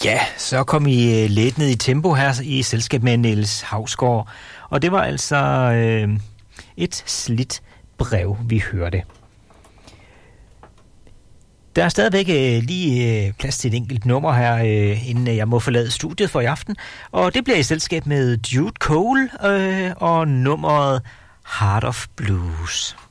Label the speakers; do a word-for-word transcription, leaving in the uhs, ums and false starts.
Speaker 1: Ja, så kom I lidt ned i tempo her i selskab med Niels Hausgaard. Og det var altså øh, et slidt brev, vi hørte. Der er stadigvæk øh, lige øh, plads til et enkelt nummer her, øh, inden jeg må forlade studiet for i aften. Og det bliver i selskab med Jude Cole øh, og nummeret Heart of Blues.